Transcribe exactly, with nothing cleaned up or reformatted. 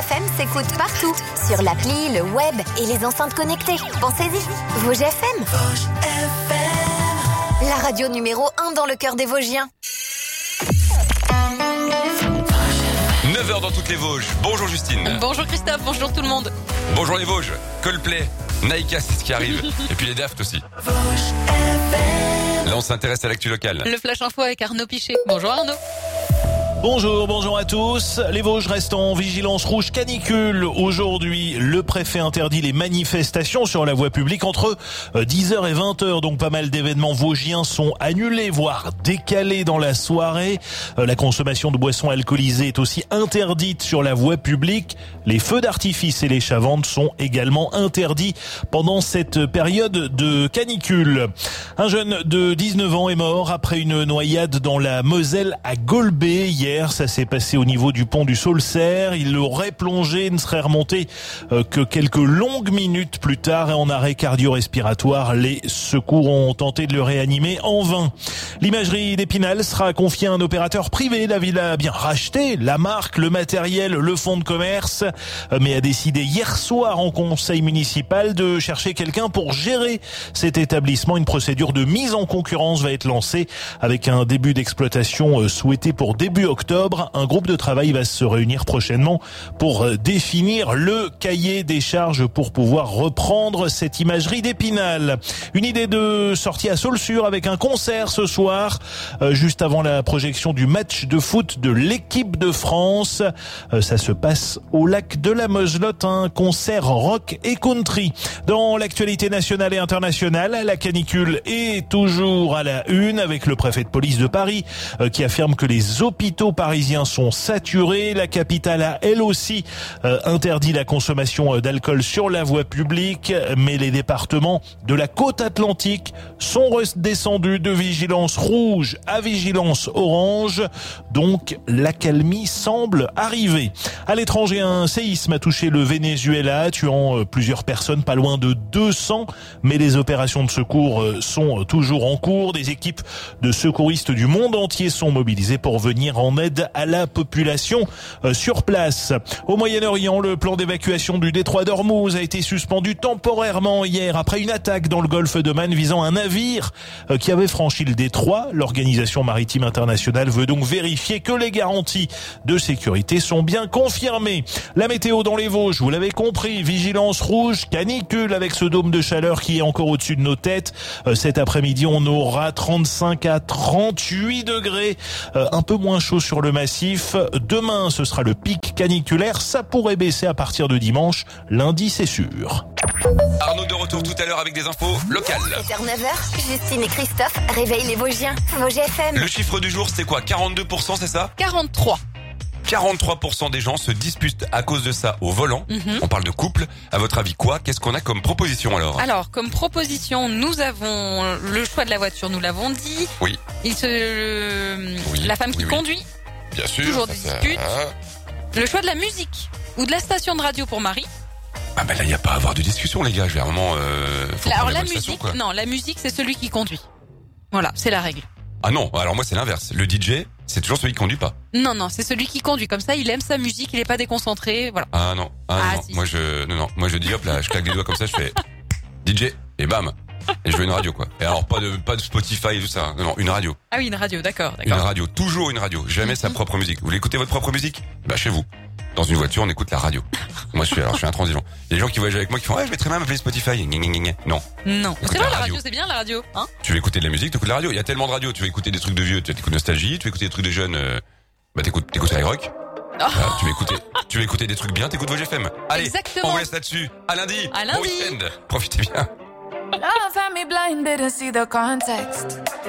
F M s'écoute partout, sur l'appli, le web et les enceintes connectées. Pensez-y, Vosges F M. Vosges F M. La radio numéro un dans le cœur des Vosgiens. neuf heures dans toutes les Vosges. Bonjour Justine. Bonjour Christophe, bonjour tout le monde. Bonjour les Vosges. Coldplay, Naïka, c'est ce qui arrive. Et puis les Daft aussi. Là, on s'intéresse à l'actu locale. Le Flash Info avec Arnaud Pichet. Bonjour Arnaud. Bonjour, bonjour à tous. Les Vosges restent en vigilance rouge canicule. Aujourd'hui, le préfet interdit les manifestations sur la voie publique entre dix heures et vingt heures. Donc pas mal d'événements vosgiens sont annulés, voire décalés dans la soirée. La consommation de boissons alcoolisées est aussi interdite sur la voie publique. Les feux d'artifice et les chavantes sont également interdits pendant cette période de canicule. Un jeune de dix-neuf ans est mort après une noyade dans la Moselle à Golbet hier. Ça s'est passé au niveau du pont du Saulcerre. Il aurait plongé, ne serait remonté que quelques longues minutes plus tard et en arrêt cardio-respiratoire. Les secours ont tenté de le réanimer en vain. L'imagerie d'Épinal sera confiée à un opérateur privé. La ville a bien racheté la marque, le matériel, le fonds de commerce, mais a décidé hier soir en conseil municipal de chercher quelqu'un pour gérer cet établissement. Une procédure de mise en concurrence va être lancée avec un début d'exploitation souhaité pour début octobre. Un groupe de travail va se réunir prochainement pour définir le cahier des charges pour pouvoir reprendre cette imagerie d'Épinal. Une idée de sortie à Saulsure avec un concert ce soir, juste avant la projection du match de foot de l'équipe de France. Ça se passe au lac de la Moselotte, un concert rock et country. Dans l'actualité nationale et internationale, la canicule est toujours à la une avec le préfet de police de Paris qui affirme que les hôpitaux parisiens sont saturés. La capitale a elle aussi euh, interdit la consommation d'alcool sur la voie publique, mais les départements de la côte atlantique sont redescendus de vigilance rouge à vigilance orange. Donc l'accalmie semble arriver. À l'étranger, un séisme a touché le Venezuela, tuant plusieurs personnes, pas loin de deux cents, mais les opérations de secours sont toujours en cours. Des équipes de secouristes du monde entier sont mobilisées pour venir en aide à la population sur place. Au Moyen-Orient, le plan d'évacuation du détroit d'Ormuz a été suspendu temporairement hier après une attaque dans le golfe d'Oman visant un navire qui avait franchi le détroit. L'Organisation maritime internationale veut donc vérifier que les garanties de sécurité sont bien confirmées. La météo dans les Vosges, vous l'avez compris, vigilance rouge, canicule avec ce dôme de chaleur qui est encore au-dessus de nos têtes. Cet après-midi, on aura trente-cinq à trente-huit degrés, un peu moins chaud sur le massif. Demain, ce sera le pic caniculaire. Ça pourrait baisser à partir de dimanche. Lundi, c'est sûr. Arnaud de retour tout à l'heure avec des infos locales. sept heures neuf heures, Justine et Christophe réveillent les Vosgiens. Vosges F M. Le chiffre du jour, c'était quoi? quarante-deux pour cent, c'est ça? quarante-trois. quarante-trois pour cent des gens se disputent à cause de ça au volant. Mm-hmm. On parle de couple. À votre avis, quoi? Qu'est-ce qu'on a comme proposition alors? Alors, comme proposition, nous avons le choix de la voiture, nous l'avons dit. Oui. Il se... oui. La femme qui oui, conduit. Oui. Bien sûr. Toujours des disputes. Ça... Le choix de la musique ou de la station de radio pour Marie. Ah ben là, il n'y a pas à avoir de discussion, les gars. Je vais vraiment... Euh, faut alors la, la musique, station, quoi. Non, la musique, c'est celui qui conduit. Voilà, c'est la règle. Ah non, alors moi c'est l'inverse. Le D J, c'est toujours celui qui conduit pas. Non, non, c'est celui qui conduit. Comme ça, il aime sa musique, il est pas déconcentré, voilà. Ah non, ah, ah non. Si, moi si. je, non non, moi je dis hop là, je claque des doigts comme ça, je fais D J et bam, et je veux une radio quoi. Et alors pas de pas de Spotify et tout ça, non non, une radio. Ah oui, une radio, d'accord, Une d'accord. radio, toujours une radio, jamais mm-hmm. sa propre musique. Vous voulez écouter votre propre musique? Bah chez vous. Dans une voiture, on écoute la radio. Moi, je suis, alors, je suis intransigeant. Il y a des gens qui voyagent avec moi qui font, ah, je vais très bien m'appeler Spotify. Non. Non. Écoute C'est vrai, la la radio, radio c'est bien, la radio, hein? Tu veux écouter de la musique, t'écoutes la radio. Il y a tellement de radios. Tu veux écouter des trucs de vieux, tu écoutes Nostalgie. Tu veux écouter des trucs de jeunes, euh, bah, t'écoutes, t'écoutes Skyrock. Oh. Euh, tu veux écouter, tu veux écouter des trucs bien, t'écoutes Vosges F M. Allez. Exactement. On vous laisse là-dessus. À lundi. À lundi. Bon week-end. Profitez bien. Love had me blinded to see the context.